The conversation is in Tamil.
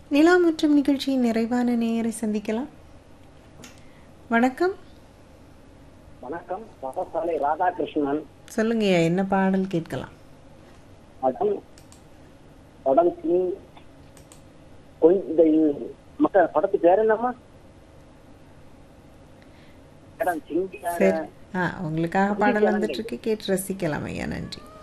நிலா மற்றும் நிகழ்ச்சியின் நிறைவான நேயரை சந்திக்கலாம். வணக்கம். வணக்கம். பாடசாலை ராதாகிருஷ்ணன். சொல்லுங்கய்யா, என்ன பாடல் கேட்கலாம்? படம் படம் கொஞ்சம் மக்கள் படத்து பேர் என்னம்மா? படம் சரி, உங்களுக்காக பாடல் வந்துட்டு இருக்கு, கேட்டு ரசிக்கலாம் ஐயா. நன்றி.